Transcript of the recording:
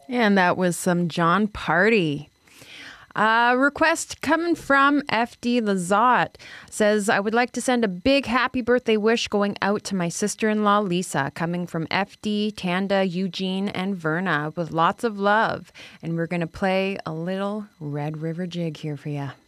And that was some John Party. Request coming from FD Lazat says, I would like to send a big happy birthday wish going out to my sister-in-law, Lisa, coming from FD, Tanda, Eugene, and Verna with lots of love. And we're going to play a little Red River Jig here for you.